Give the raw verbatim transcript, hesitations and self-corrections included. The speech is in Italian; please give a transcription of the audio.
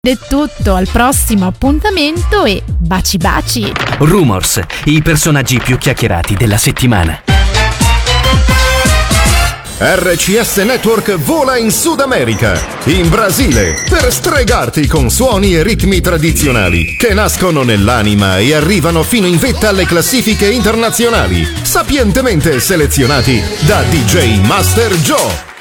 È tutto, al prossimo appuntamento e baci baci! Rumors, i personaggi più chiacchierati della settimana. R C S Network vola in Sud America, in Brasile, per stregarti con suoni e ritmi tradizionali che nascono nell'anima e arrivano fino in vetta alle classifiche internazionali, sapientemente selezionati da D J Master Joe.